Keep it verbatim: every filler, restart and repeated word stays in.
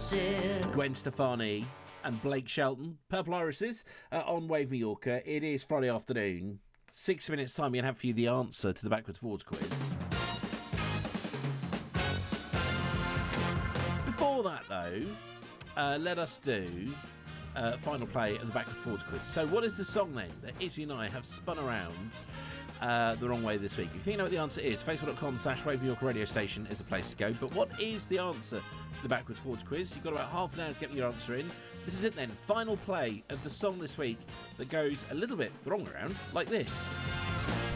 sin. Gwen Stefani and Blake Shelton, Purple Irises, uh, on Wave Mallorca. It is Friday afternoon. Six minutes time, we're going to have for you the answer to the backwards forwards quiz. Before that, though, uh, let us do uh, final play of the backwards forwards quiz. So what is the song, then, that Izzy and I have spun around uh, the wrong way this week? If you think you know what the answer is, facebook.com slash Wave Mallorca radio station is the place to go. But what is the answer to the backwards forwards quiz? You've got about half an hour to get your answer in. This is it then, final play of the song this week that goes a little bit the wrong way around, like this.